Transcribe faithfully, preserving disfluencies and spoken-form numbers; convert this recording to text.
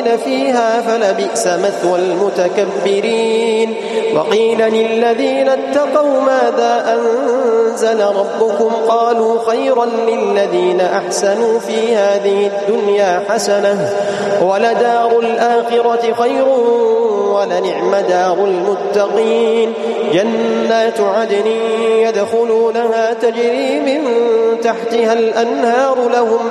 خالدين فيها فلبئس مثوى المتكبرين. وقيل للذين اتقوا ماذا أنزل ربكم قالوا خيرا للذين أحسنوا في هذه الدنيا حسنة ولدار الآخرة خير ولنعم دار المتقين. جنات عدن يدخلونها تجري من تحتها الأنهار لهم